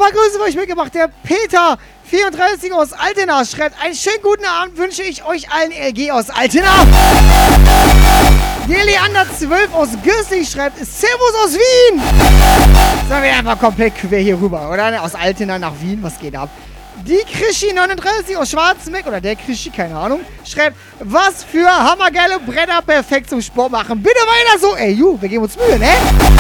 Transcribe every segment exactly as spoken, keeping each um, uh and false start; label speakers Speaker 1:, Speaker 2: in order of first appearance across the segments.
Speaker 1: paar Grüße für euch mitgebracht. Der Peter vierunddreißig aus Altena schreibt, einen schönen guten Abend wünsche ich euch allen L G aus Altena. Der Leander zwölf aus Gürslich schreibt, Servus aus Wien. Sagen wir einfach komplett quer hier rüber, oder? Aus Altena nach Wien, was geht ab? Die Krischi neununddreißig aus Schwarzenbeck, oder der Krischi, keine Ahnung, schreibt, was für hammergeile Bretter, perfekt zum Sport machen. Bitte weiter so. Ey, Ju, wir geben uns Mühe, ne?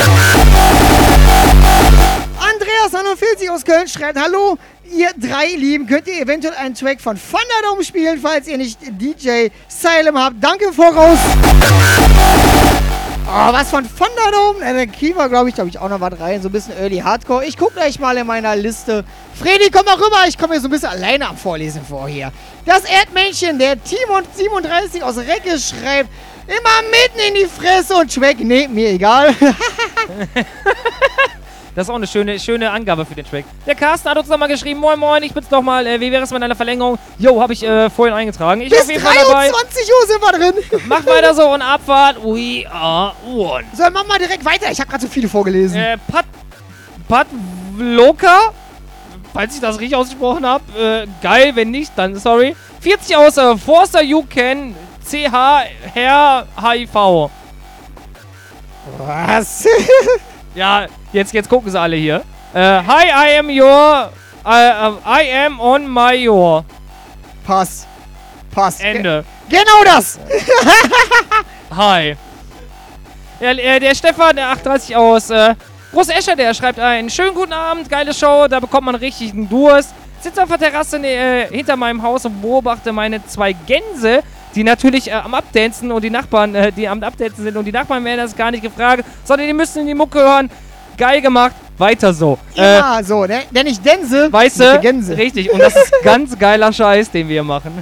Speaker 1: Andreas neunundvierzig aus Köln schreibt, hallo, ihr drei Lieben, könnt ihr eventuell einen Track von Thunderdome spielen, falls ihr nicht D J Salem habt. Danke im Voraus. Oh, was von Thunderdome? Äh, der Kiefer, glaube ich, glaube ich auch noch was rein. So ein bisschen Early Hardcore. Ich gucke gleich mal in meiner Liste. Fredi, komm mal rüber. Ich komme hier so ein bisschen alleine am Vorlesen vor hier. Das Erdmännchen, der Timon siebenunddreißig aus Recke schreibt, immer mitten in die Fresse und Track. Nee, mir egal.
Speaker 2: Das ist auch eine schöne, schöne Angabe für den Track. Der Carsten hat uns nochmal geschrieben, moin moin, ich bin's nochmal, äh, wie wäre es mit einer Verlängerung? Jo, habe ich äh, vorhin eingetragen. Ich
Speaker 1: Bis
Speaker 2: auf jeden Fall dabei.
Speaker 1: dreiundzwanzig Uhr sind wir drin.
Speaker 2: Mach weiter so und Abfahrt. We are one.
Speaker 1: So, mach mal direkt weiter. Ich habe gerade so viele vorgelesen.
Speaker 2: Äh, Pat... Patloka? Falls ich das richtig ausgesprochen habe. Äh, geil, wenn nicht, dann sorry. vierzig aus äh, Forster You Can C H Herr H I V.
Speaker 1: Was?
Speaker 2: Ja, jetzt, jetzt gucken sie alle hier. Äh, hi, I am your... Uh, uh, I am on my your.
Speaker 1: Pass. Pass.
Speaker 2: Ende.
Speaker 1: Ge genau das!
Speaker 2: Hi. Ja, äh, der Stefan, der achtunddreißig aus äh, Groß Escher, der schreibt einen schönen guten Abend, geile Show, da bekommt man richtig einen Durst. Sitze auf der Terrasse äh, hinter meinem Haus und beobachte meine zwei Gänse, die natürlich äh, am Abdancen und die Nachbarn, äh, die am Abdancen sind und die Nachbarn werden das gar nicht gefragt, sondern die müssen in die Mucke hören. Geil gemacht, weiter so.
Speaker 1: Ja,
Speaker 2: äh,
Speaker 1: so, ne? Denn ich Gänse.
Speaker 2: Weißt du? Richtig, und das ist ganz geiler Scheiß, den wir hier machen.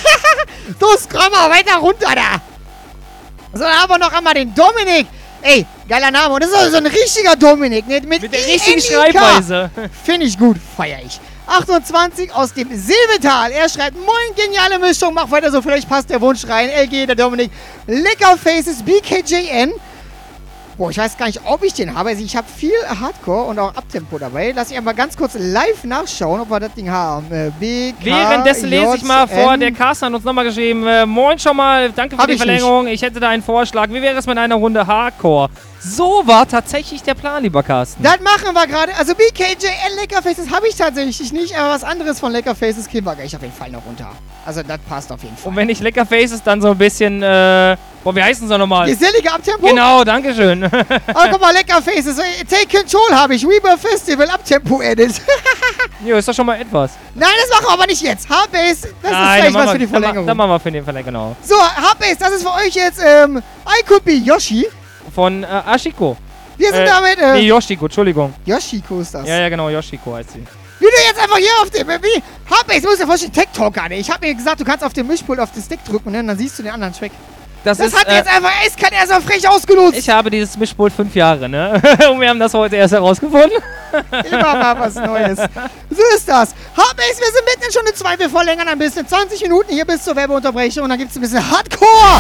Speaker 1: So, scroll mal weiter runter da. So, dann haben wir noch einmal den Dominik. Ey, geiler Name. Und das ist auch so ein richtiger Dominik, ne? Mit,
Speaker 2: Mit der richtigen Schreibweise.
Speaker 1: Finde ich gut, feier ich. achtundzwanzig aus dem Silbetal. Er schreibt, moin, geniale Mischung, mach weiter so, vielleicht passt der Wunsch rein. L G, der Dominik. Lecker Faces, B K J N. Boah, ich weiß gar nicht, ob ich den habe. Also ich habe viel Hardcore und auch Abtempo dabei. Lass ich einmal ganz kurz live nachschauen, ob wir das Ding haben. Äh, B K J N.
Speaker 2: Währenddessen lese ich mal vor, der Carsten hat uns nochmal geschrieben, äh, moin schon mal, danke für
Speaker 1: Hab
Speaker 2: die
Speaker 1: ich
Speaker 2: Verlängerung.
Speaker 1: nicht.
Speaker 2: Ich hätte da einen Vorschlag. Wie wäre es mit einer Runde Hardcore? So war tatsächlich der Plan, lieber Carsten.
Speaker 1: Das machen wir gerade. Also B K J N Lecker Faces habe ich tatsächlich nicht, aber was anderes von Lecker Faces kriegen wir gleich auf jeden Fall noch runter. Also das passt auf jeden Fall.
Speaker 2: Und wenn nicht Lecker Faces, dann so ein bisschen, äh, boah, wie heißen sie nochmal?
Speaker 1: Gesellige Abtempo?
Speaker 2: Genau, dankeschön.
Speaker 1: Aber guck mal, Lecker Faces. Take Control habe ich. Rebirth Festival Abtempo Edit.
Speaker 2: Jo, ist doch schon mal etwas.
Speaker 1: Nein, das machen wir aber nicht jetzt. Hardbase, das
Speaker 2: Nein,
Speaker 1: ist vielleicht
Speaker 2: dann
Speaker 1: was
Speaker 2: machen
Speaker 1: für die
Speaker 2: wir- dann ma-
Speaker 1: Verlängerung.
Speaker 2: Dann machen wir für den Verlängerung, genau.
Speaker 1: So, Hardbase, das ist für euch jetzt, ähm, I Could Be Yoshi.
Speaker 2: Von äh, Ashiko.
Speaker 1: Wir sind
Speaker 2: Äh,
Speaker 1: damit, äh,
Speaker 2: Nee, Yoshiko, Entschuldigung.
Speaker 1: Yoshiko ist das.
Speaker 2: Ja, ja, genau, Yoshiko heißt sie.
Speaker 1: Wie du jetzt einfach hier auf dem, wie, Hardbase, du musst dir vorstellen, Tech Talk gerade. Ich habe mir gesagt, du kannst auf dem Mischpult auf den Stick drücken, ne, und dann siehst du den anderen Track.
Speaker 2: Das,
Speaker 1: Das
Speaker 2: ist,
Speaker 1: hat
Speaker 2: äh,
Speaker 1: jetzt einfach eiskalt erstmal frech ausgenutzt.
Speaker 2: Ich habe dieses Mischpult fünf Jahre, ne? Und wir haben das heute erst herausgefunden.
Speaker 1: Immer mal was Neues. So ist das. Hardbase, wir sind mitten in Stunde zwei. Wir verlängern ein bisschen. zwanzig Minuten hier bis zur Werbeunterbrechung. Und dann gibt es ein bisschen Hardcore.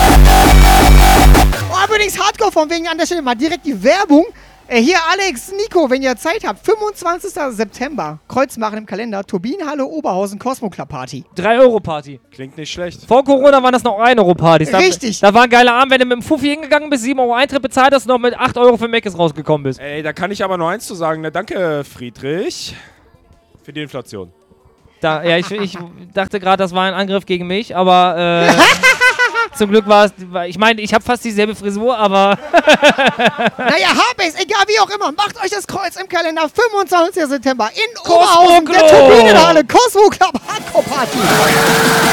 Speaker 1: Oh, übrigens Hardcore von wegen an der Stelle mal direkt die Werbung. Äh, hier Alex, Nico, wenn ihr Zeit habt. fünfundzwanzigster September. Kreuz machen im Kalender. Turbinenhalle Oberhausen Cosmo Club Party.
Speaker 2: drei Euro Party.
Speaker 3: Klingt nicht schlecht.
Speaker 2: Vor Corona waren das noch ein Euro Partys. Da,
Speaker 1: Richtig.
Speaker 2: Da war ein geiler Abend, wenn du mit dem Fuffi hingegangen bist, sieben Euro Eintritt bezahlt hast und noch mit acht Euro für Meckes rausgekommen bist.
Speaker 3: Ey, da kann ich aber nur eins zu sagen. Ne? Danke, Friedrich, für die Inflation.
Speaker 2: Da, ja, ich, ich dachte gerade, das war ein Angriff gegen mich, aber äh, zum Glück war es, ich meine, ich habe fast dieselbe Frisur, aber
Speaker 1: Naja, Hardbase, egal wie auch immer. Macht euch das Kreuz im Kalender. fünfundzwanzigster September in
Speaker 2: Cosmo
Speaker 1: Oberhausen. Der
Speaker 2: Club.
Speaker 1: Turbinenhalle Cosmo Club Hardcore Party.